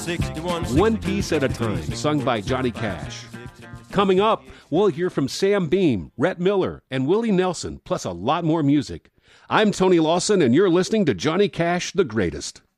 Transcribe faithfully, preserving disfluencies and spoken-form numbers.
sixty-one. One Piece at a Time, sung by Johnny Cash. Coming up, we'll hear from Sam Beam, Rhett Miller, and Willie Nelson, plus a lot more music. I'm Tony Lawson, and you're listening to Johnny Cash, the Greatest.